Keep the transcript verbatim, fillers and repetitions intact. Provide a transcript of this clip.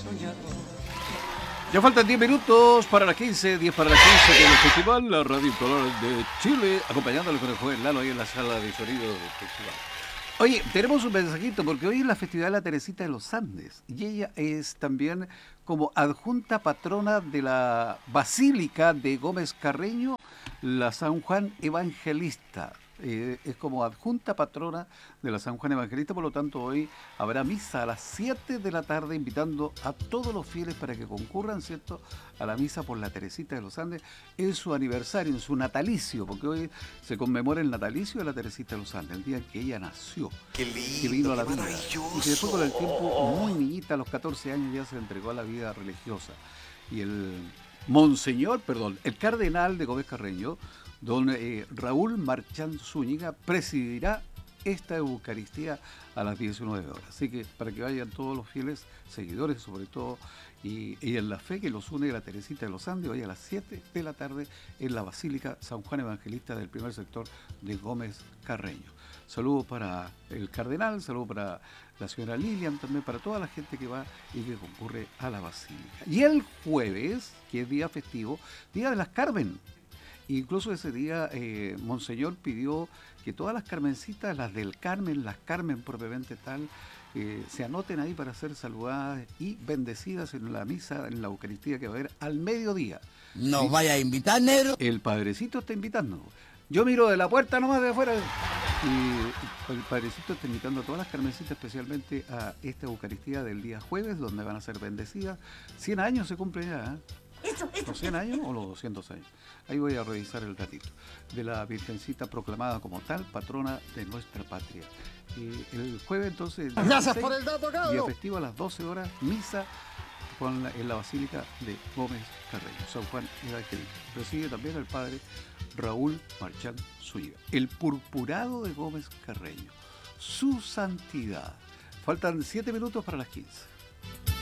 Ya faltan diez minutos para las quince, diez para las quince del festival, la Radio Color de Chile, acompañándole con el joven Lalo ahí en la sala de sonido del festival. Oye, tenemos un mensajito porque hoy es la festividad de la Teresita de los Andes y ella es también como adjunta patrona de la Basílica de Gómez Carreño, la San Juan Evangelista. Eh, es como adjunta patrona de la San Juan Evangelista, por lo tanto hoy habrá misa a las siete de la tarde invitando a todos los fieles para que concurran, ¿cierto?, a la misa por la Teresita de los Andes en su aniversario, en su natalicio, porque hoy se conmemora el natalicio de la Teresita de los Andes, el día en que ella nació, qué lindo, que vino a la qué vida y que después con el tiempo, muy niñita, a los catorce años ya se entregó a la vida religiosa. Y el monseñor, perdón, el cardenal de Gómez Carreño, don eh, Raúl Marchán Zúñiga, presidirá esta Eucaristía a las diecinueve horas. Así que para que vayan todos los fieles seguidores, sobre todo, y, y en la fe que los une la Teresita de los Andes, hoy a las siete de la tarde en la Basílica San Juan Evangelista del primer sector de Gómez Carreño. Saludos para el cardenal, saludos para la señora Lilian, también para toda la gente que va y que concurre a la Basílica. Y el jueves, que es día festivo, Día de las Carmen. Incluso ese día eh, Monseñor pidió que todas las carmencitas, las del Carmen, las Carmen propiamente tal, eh, se anoten ahí para ser saludadas y bendecidas en la misa, en la Eucaristía que va a haber al mediodía. ¿Nos ¿Sí? vaya a invitar, negro? El padrecito está invitando. Yo miro de la puerta nomás de afuera y el padrecito está invitando a todas las carmencitas, especialmente a esta Eucaristía del día jueves, donde van a ser bendecidas. cien años se cumplen ya, ¿eh? Eso, eso. ¿Los cien años o los doscientos años? Ahí voy a revisar el ratito. De la Virgencita proclamada como tal, patrona de nuestra patria. Y el jueves entonces... Gracias por el dato, día cabrón. festivo a las doce horas, misa con la, en la Basílica de Gómez Carreño, San Juan Evangelista. Preside también el padre Raúl Marchán Zúñiga. El purpurado de Gómez Carreño. Su santidad. Faltan siete minutos para las quince.